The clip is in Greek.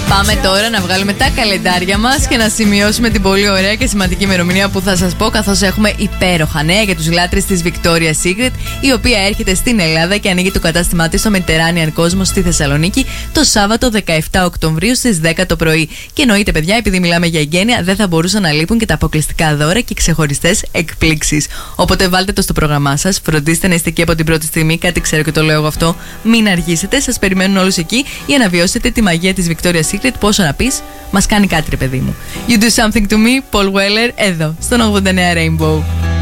Πάμε τώρα να βγάλουμε τα καλεντάρια μας και να σημειώσουμε την πολύ ωραία και σημαντική ημερομηνία που θα σας πω, καθώς έχουμε υπέροχα νέα για τους λάτρεις της Victoria's Secret, η οποία έρχεται στην Ελλάδα και ανοίγει το κατάστημά της στο Mediterranean Cosmos στη Θεσσαλονίκη το Σάββατο 17 Οκτωβρίου στις 10 το πρωί. Και εννοείται, παιδιά, επειδή μιλάμε για εγγένεια, δεν θα μπορούσαν να λείπουν και τα αποκλειστικά δώρα και ξεχωριστές εκπλήξεις. Οπότε βάλτε το στο πρόγραμμά σας, φροντίστε να είστε εκεί από την πρώτη στιγμή, κάτι ξέρω και το λέω εγώ αυτό. Μην αργήσετε, σας περιμένουν όλους εκεί για να βιώσετε τη μαγεία της Victoria's Secret. Πόσο να πεις, μας κάνει κάτι, ρε παιδί μου. You do something to me, Paul Weller, εδώ, στον 89 Rainbow.